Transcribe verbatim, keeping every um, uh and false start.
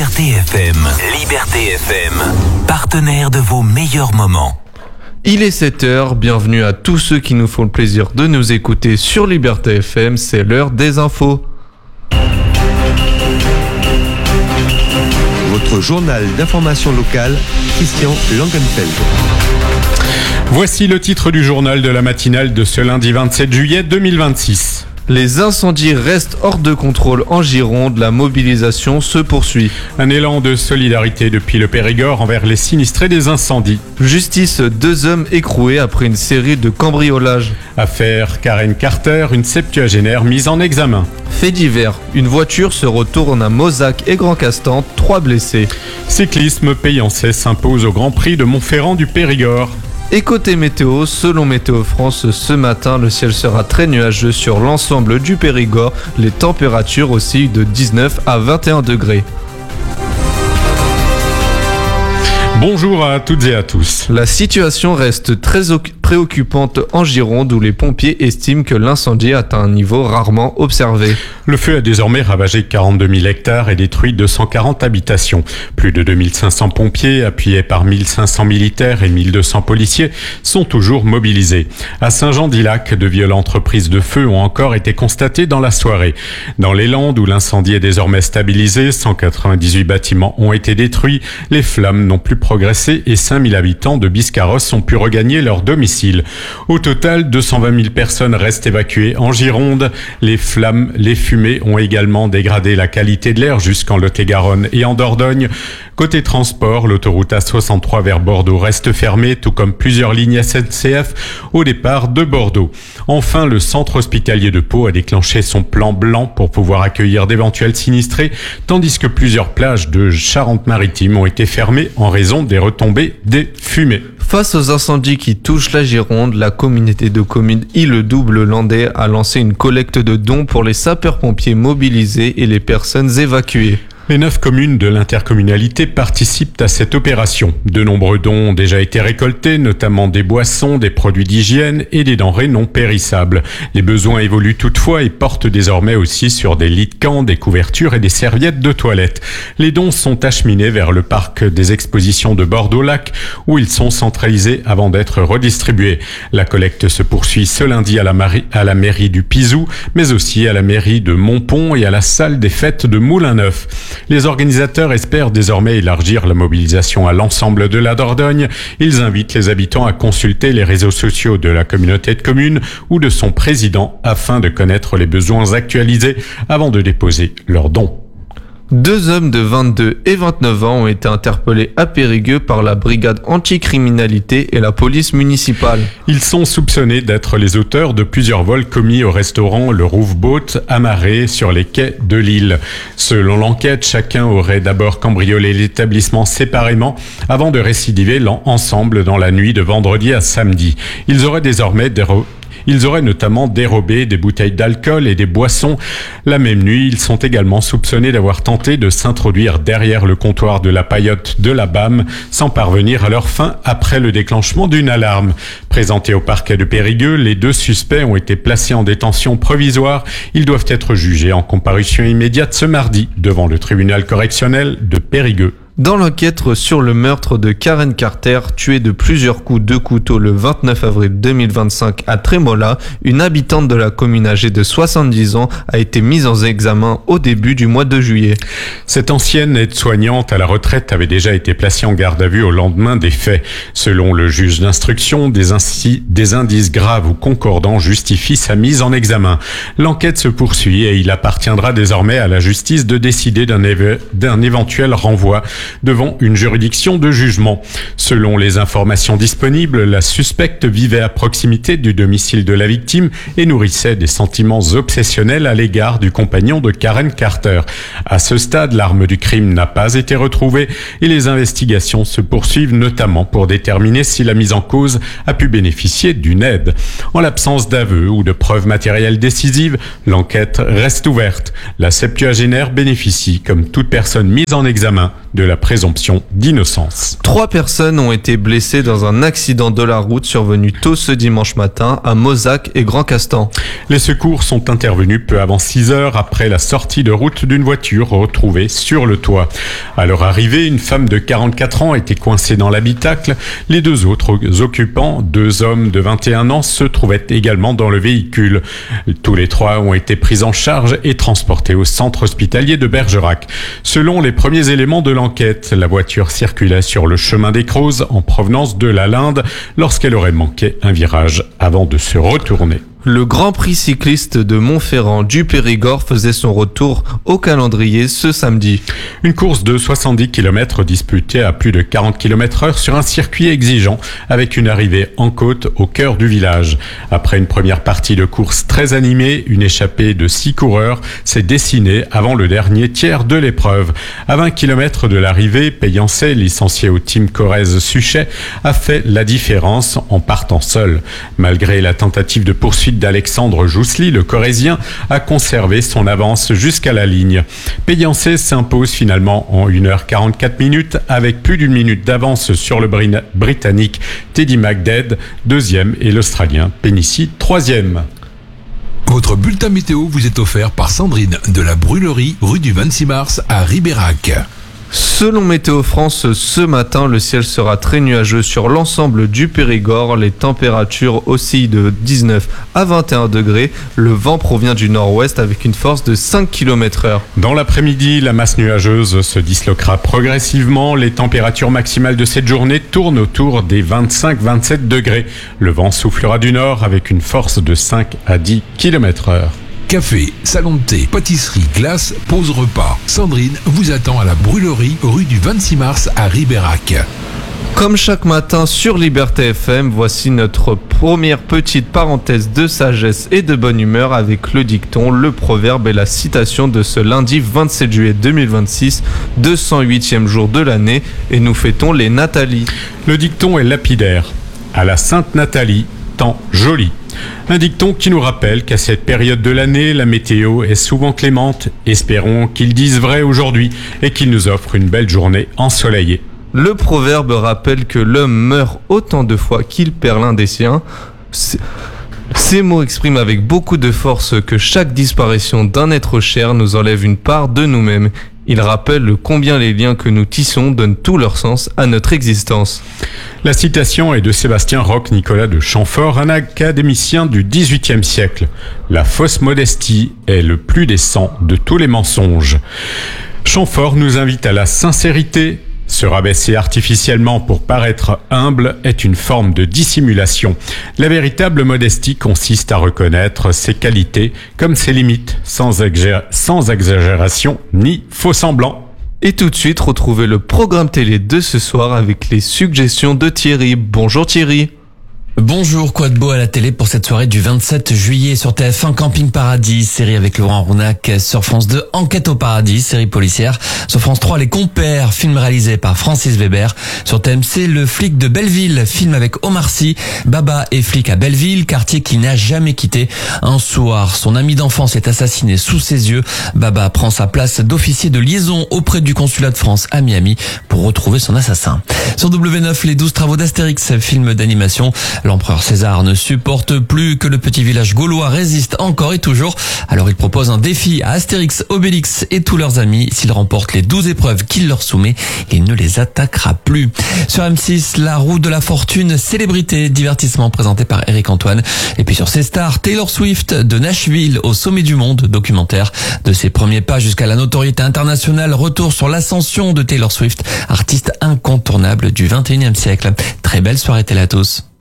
Liberté F M. Liberté F M, partenaire de vos meilleurs moments. Il est sept heures, bienvenue à tous ceux qui nous font le plaisir de nous écouter sur Liberté F M, c'est l'heure des infos. Votre journal d'information locale, Christian Langenfeld. Voici le titre du journal de la matinale de ce lundi vingt-sept juillet deux mille vingt-six. Les incendies restent hors de contrôle en Gironde, la mobilisation se poursuit. Un élan de solidarité depuis le Périgord envers les sinistrés des incendies. Justice, deux hommes écroués après une série de cambriolages. Affaire Karen Carter, une septuagénaire mise en examen. Fait divers, une voiture se retourne à Mozac et Grand Castan, trois blessés. Cyclisme, Payancey s'impose au Grand Prix de Montferrand du Périgord. Et côté météo, selon Météo France, ce matin, le ciel sera très nuageux sur l'ensemble du Périgord. Les températures oscillent de dix-neuf à vingt et un degrés. Bonjour à toutes et à tous. La situation reste très préoccupante en Gironde où les pompiers estiment que l'incendie atteint un niveau rarement observé. Le feu a désormais ravagé quarante-deux mille hectares et détruit deux cent quarante habitations. Plus de deux mille cinq cents pompiers, appuyés par mille cinq cents militaires et mille deux cents policiers, sont toujours mobilisés. À Saint-Jean-d'Illac, de violentes reprises de feu ont encore été constatées dans la soirée. Dans les Landes, où l'incendie est désormais stabilisé, cent quatre-vingt-dix-huit bâtiments ont été détruits, les flammes n'ont plus progressé et cinq mille habitants de Biscarrosse ont pu regagner leur domicile. Au total, deux cent vingt mille personnes restent évacuées en Gironde. Les flammes, les fumées ont également dégradé la qualité de l'air jusqu'en Lot-et-Garonne et en Dordogne. Côté transport, l'autoroute A soixante-trois vers Bordeaux reste fermée, tout comme plusieurs lignes S N C F au départ de Bordeaux. Enfin, le centre hospitalier de Pau a déclenché son plan blanc pour pouvoir accueillir d'éventuels sinistrés, tandis que plusieurs plages de Charente-Maritime ont été fermées en raison des retombées des fumées. Face aux incendies qui touchent la Gironde, la communauté de communes Île-Double-Landais a lancé une collecte de dons pour les sapeurs-pompiers mobilisés et les personnes évacuées. Les neuf communes de l'intercommunalité participent à cette opération. De nombreux dons ont déjà été récoltés, notamment des boissons, des produits d'hygiène et des denrées non périssables. Les besoins évoluent toutefois et portent désormais aussi sur des lits de camp, des couvertures et des serviettes de toilette. Les dons sont acheminés vers le parc des expositions de Bordeaux-Lac, où ils sont centralisés avant d'être redistribués. La collecte se poursuit ce lundi à la, mairie, à la mairie du Pizou, mais aussi à la mairie de Montpont et à la salle des fêtes de Moulin-Neuf. Les organisateurs espèrent désormais élargir la mobilisation à l'ensemble de la Dordogne. Ils invitent les habitants à consulter les réseaux sociaux de la communauté de communes ou de son président afin de connaître les besoins actualisés avant de déposer leurs dons. Deux hommes de vingt-deux et vingt-neuf ans ont été interpellés à Périgueux par la brigade anticriminalité et la police municipale. Ils sont soupçonnés d'être les auteurs de plusieurs vols commis au restaurant Le Rouveboat à Marais sur les quais de Lille. Selon l'enquête, chacun aurait d'abord cambriolé l'établissement séparément avant de récidiver ensemble dans la nuit de vendredi à samedi. Ils auraient désormais déro- Ils auraient notamment dérobé des bouteilles d'alcool et des boissons. La même nuit, ils sont également soupçonnés d'avoir tenté de s'introduire derrière le comptoir de la paillote de la B A M sans parvenir à leur fin après le déclenchement d'une alarme. Présentés au parquet de Périgueux, les deux suspects ont été placés en détention provisoire. Ils doivent être jugés en comparution immédiate ce mardi devant le tribunal correctionnel de Périgueux. Dans l'enquête sur le meurtre de Karen Carter, tuée de plusieurs coups de couteau le vingt-neuf avril deux mille vingt-cinq à Trémola, une habitante de la commune âgée de soixante-dix ans a été mise en examen au début du mois de juillet. Cette ancienne aide-soignante à la retraite avait déjà été placée en garde à vue au lendemain des faits. Selon le juge d'instruction, des, inci- des indices graves ou concordants justifient sa mise en examen. L'enquête se poursuit et il appartiendra désormais à la justice de décider d'un, éve- d'un éventuel renvoi devant une juridiction de jugement. Selon les informations disponibles, la suspecte vivait à proximité du domicile de la victime et nourrissait des sentiments obsessionnels à l'égard du compagnon de Karen Carter. À ce stade, l'arme du crime n'a pas été retrouvée et les investigations se poursuivent notamment pour déterminer si la mise en cause a pu bénéficier d'une aide. En l'absence d'aveu ou de preuves matérielles décisives, l'enquête reste ouverte. La septuagénaire bénéficie, comme toute personne mise en examen, de la présomption d'innocence. Trois personnes ont été blessées dans un accident de la route survenu tôt ce dimanche matin à Mozac et Grand Castan. Les secours sont intervenus peu avant six heures après la sortie de route d'une voiture retrouvée sur le toit. À leur arrivée, une femme de quarante-quatre ans était coincée dans l'habitacle. Les deux autres occupants, deux hommes de vingt et un ans, se trouvaient également dans le véhicule. Tous les trois ont été pris en charge et transportés au centre hospitalier de Bergerac. Selon les premiers éléments de l'enquête, la voiture circulait sur le chemin des Crozes en provenance de la Linde lorsqu'elle aurait manqué un virage avant de se retourner. Le Grand Prix cycliste de Montferrand du Périgord faisait son retour au calendrier ce samedi. Une course de soixante-dix kilomètres disputée à plus de quarante kilomètres heure sur un circuit exigeant avec une arrivée en côte au cœur du village. Après une première partie de course très animée, une échappée de six coureurs s'est dessinée avant le dernier tiers de l'épreuve. À vingt kilomètres de l'arrivée, Payancé, licencié au team Corrèze-Suchet, a fait la différence en partant seul. Malgré la tentative de poursuite d'Alexandre Joussely, le Corrézien a conservé son avance jusqu'à la ligne. Payancé s'impose finalement en une heure quarante-quatre minutes avec plus d'une minute d'avance sur le Britannique Teddy McDade, deuxième, et l'Australien Penici, troisième. Votre bulletin météo vous est offert par Sandrine de la Brûlerie, rue du vingt-six mars à Ribérac. Selon Météo France, ce matin, le ciel sera très nuageux sur l'ensemble du Périgord. Les températures oscillent de dix-neuf à vingt et un degrés. Le vent provient du nord-ouest avec une force de cinq kilomètres heure. Dans l'après-midi, la masse nuageuse se disloquera progressivement. Les températures maximales de cette journée tournent autour des vingt-cinq à vingt-sept degrés. Le vent soufflera du nord avec une force de cinq à dix kilomètres heure. Café, salon de thé, pâtisserie, glace, pause repas. Sandrine vous attend à la Brûlerie, rue du vingt-six mars à Ribérac. Comme chaque matin sur Liberté F M, voici notre première petite parenthèse de sagesse et de bonne humeur avec le dicton, le proverbe et la citation de ce lundi vingt-sept juillet deux mille vingt-six, deux cent huitième jour de l'année, et nous fêtons les Nathalie. Le dicton est lapidaire. À la Sainte Nathalie, temps joli. Un dicton qui nous rappelle qu'à cette période de l'année, la météo est souvent clémente. Espérons qu'il dise vrai aujourd'hui et qu'il nous offre une belle journée ensoleillée. Le proverbe rappelle que l'homme meurt autant de fois qu'il perd l'un des siens. Ces mots expriment avec beaucoup de force que chaque disparition d'un être cher nous enlève une part de nous-mêmes. Il rappelle combien les liens que nous tissons donnent tout leur sens à notre existence. La citation est de Sébastien Roch-Nicolas de Chamfort, un académicien du dix-huitième siècle. La fausse modestie est le plus décent de tous les mensonges. Chamfort nous invite à la sincérité. Se rabaisser artificiellement pour paraître humble est une forme de dissimulation. La véritable modestie consiste à reconnaître ses qualités comme ses limites, sans, exagé- sans exagération ni faux semblant. Et tout de suite, retrouvez le programme télé de ce soir avec les suggestions de Thierry. Bonjour Thierry. Bonjour, quoi de beau à la télé pour cette soirée du vingt-sept juillet sur T F un, Camping Paradis, série avec Laurent Rounac. Sur France deux, Enquête au paradis, série policière. Sur France trois, Les Compères, film réalisé par Francis Weber. Sur T M C, Le flic de Belleville, film avec Omar Sy. Baba est flic à Belleville, quartier qui n'a jamais quitté. Un soir, son ami d'enfance est assassiné sous ses yeux. Baba prend sa place d'officier de liaison auprès du consulat de France à Miami pour retrouver son assassin. Sur W neuf, Les douze travaux d'Astérix, film d'animation. L'empereur César ne supporte plus que le petit village gaulois résiste encore et toujours. Alors il propose un défi à Astérix, Obélix et tous leurs amis. S'ils remportent les douze épreuves qu'il leur soumet, il ne les attaquera plus. Sur M six, La roue de la fortune, célébrité, divertissement présenté par Eric Antoine. Et puis sur C Star, Taylor Swift, de Nashville au sommet du monde, documentaire. De ses premiers pas jusqu'à la notoriété internationale, retour sur l'ascension de Taylor Swift, artiste incontournable du vingt et unième siècle. Très belle soirée télé à tous.